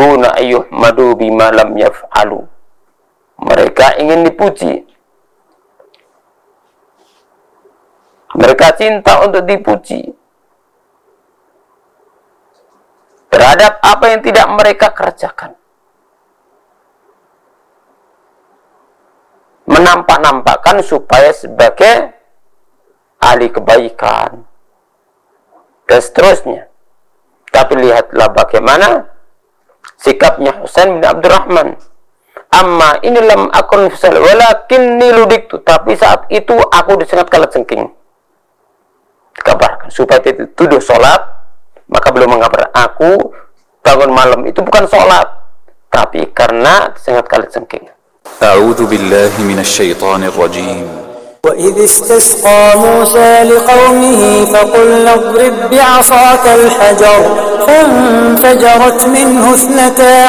yuhibbuna ayyuhmadu bima lam yaf'alu. Mereka ingin dipuji. Mereka cinta untuk dipuji terhadap apa yang tidak mereka kerjakan. Menampak-nampakkan supaya sebagai ahli kebaikan dan seterusnya. Tapi lihatlah bagaimana sikapnya Husain bin Abdurrahman. Amma ini lam akun fisal walakinni ludiktu. Tapi saat itu aku disengat kalajengking. Dikabarkan supaya tidak tuduh sholat, maka beliau mengabar, aku bangun malam itu bukan sholat, tapi karena disengat kalajengking. A'udzu billahi minasy syaithanir rajim. وإذ استسقى موسى لقومه فقلنا اضرب بعصاك الحجر فانفجرت منه 12